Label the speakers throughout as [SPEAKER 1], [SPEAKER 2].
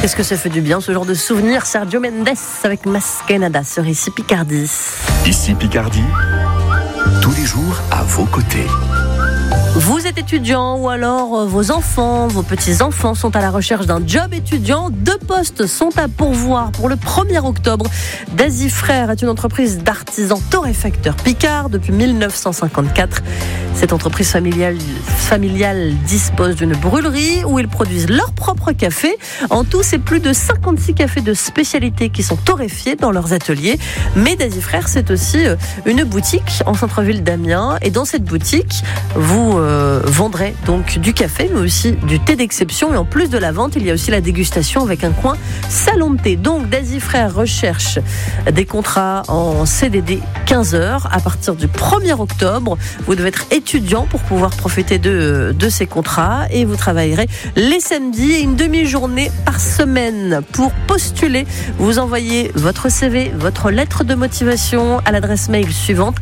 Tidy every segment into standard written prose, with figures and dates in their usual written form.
[SPEAKER 1] Qu'est-ce que ça fait du bien ce genre de souvenir. Sergio Mendes avec Masquenada sur Ici Picardie.
[SPEAKER 2] Ici Picardie, tous les jours à vos côtés.
[SPEAKER 1] Vous êtes étudiant ou alors vos enfants, vos petits-enfants sont à la recherche d'un job étudiant. 2 postes sont à pourvoir pour le 1er octobre. Daisy Frères est une entreprise d'artisans torréfacteurs picards depuis 1954. Cette entreprise familiale dispose d'une brûlerie où ils produisent leur propre café. En tout, c'est plus de 56 cafés de spécialité qui sont torréfiés dans leurs ateliers. Mais Daisy Frères, c'est aussi une boutique en centre-ville d'Amiens. Et dans cette boutique, vous vendrez donc du café, mais aussi du thé d'exception. Et en plus de la vente, il y a aussi la dégustation avec un coin salon de thé. Donc, Daisy Frères recherche des contrats en CDD 15 heures à partir du 1er octobre. Vous devez être étudiant pour pouvoir profiter de ces contrats et vous travaillerez les samedis et une demi-journée par semaine. Pour postuler, vous envoyez votre CV, votre lettre de motivation à l'adresse mail suivante: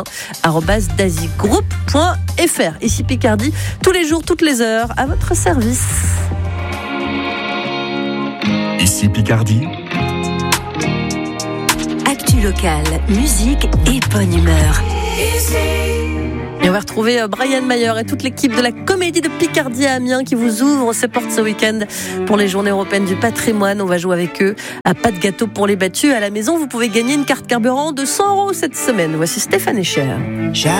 [SPEAKER 1] amiens@dazygroup.fr. Ici Picardie, tous les jours, toutes les heures, à votre service.
[SPEAKER 2] Ici Picardie.
[SPEAKER 3] Actu locale, musique et bonne humeur.
[SPEAKER 1] Et on va retrouver Brian Mayer et toute l'équipe de la Comédie de Picardie à Amiens qui vous ouvre ses portes ce week-end pour les Journées européennes du patrimoine. On va jouer avec eux à pas de gâteau pour les battus. À la maison, vous pouvez gagner une carte carburant de 100 € cette semaine. Voici Stéphane Echer.